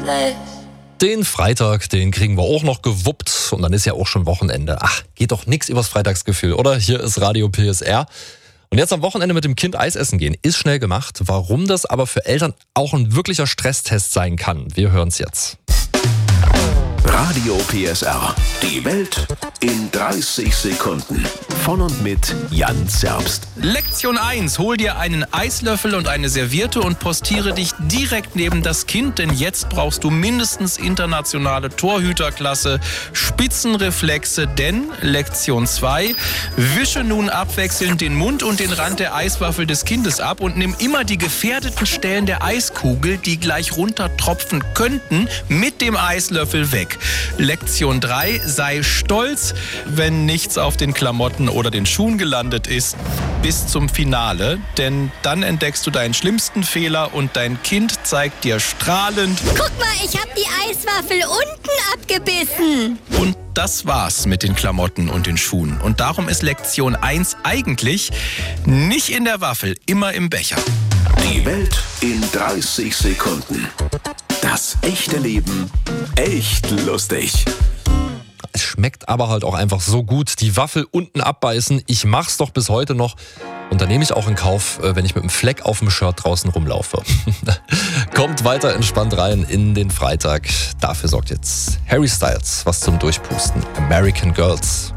Den Freitag, den kriegen wir auch noch gewuppt und dann ist ja auch schon Wochenende. Ach, geht doch nix übers Freitagsgefühl, oder? Hier ist Radio PSR. Und jetzt am Wochenende mit dem Kind Eis essen gehen, ist schnell gemacht. Warum das aber für Eltern auch ein wirklicher Stresstest sein kann, wir hören's jetzt. Radio PSR. Die Welt in 30 Sekunden. Von und mit Jan Zerbst. Lektion 1. Hol dir einen Eislöffel und eine Serviette und postiere dich direkt neben das Kind, denn jetzt brauchst du mindestens internationale Torhüterklasse, Spitzenreflexe, denn Lektion 2. Wische nun abwechselnd den Mund und den Rand der Eiswaffel des Kindes ab und nimm immer die gefährdeten Stellen der Eiskugel, die gleich runtertropfen könnten, mit dem Eislöffel weg. Lektion 3. Sei stolz, wenn nichts auf den Klamotten oder den Schuhen gelandet ist, bis zum Finale. Denn dann entdeckst du deinen schlimmsten Fehler und dein Kind zeigt dir strahlend: Guck mal, ich hab die Eiswaffel unten abgebissen. Und das war's mit den Klamotten und den Schuhen. Und darum ist Lektion 1 eigentlich nicht in der Waffel, immer im Becher. Die Welt in 30 Sekunden. Das echte Leben echt lustig. Es schmeckt aber halt auch einfach so gut. Die Waffel unten abbeißen, ich mach's doch bis heute noch. Und dann nehme ich auch in Kauf, wenn ich mit einem Fleck auf dem Shirt draußen rumlaufe. Kommt weiter entspannt rein in den Freitag. Dafür sorgt jetzt Harry Styles was zum Durchpusten. American Girls.